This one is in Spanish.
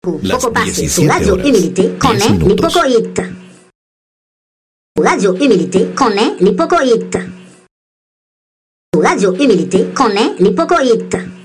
Las Poco passe 17 su Radio horas, Humilité con 10 minutos. Lipoco Hit. Radio Humilité con Lipoco Hit. Radio Humilité con Lipoco Hit.